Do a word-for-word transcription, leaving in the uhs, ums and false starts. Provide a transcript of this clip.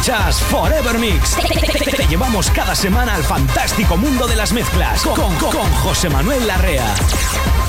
Escuchas Forever Mix. Te llevamos cada semana al fantástico mundo de las mezclas con, con, con José Manuel Larrea.